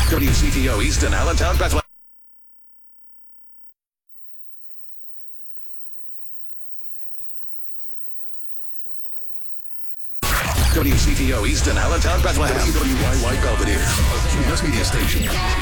WCTO Easton, Allentown, Bethlehem. WCTO Easton, Allentown, Bethlehem. WYY Belvedere, a Cumulus Media Station.